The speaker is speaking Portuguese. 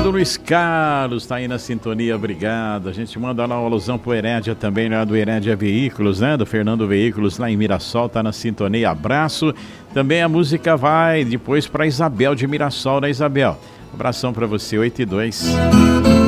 querido Luiz Carlos tá aí na sintonia, obrigado. A gente manda lá uma alusão pro Herédia também, né? Do Herédia Veículos, né? Do Fernando Veículos lá em Mirassol, tá na sintonia, abraço. Também a música vai depois pra Isabel de Mirassol, né, Isabel? Abração pra você, 8 e 2.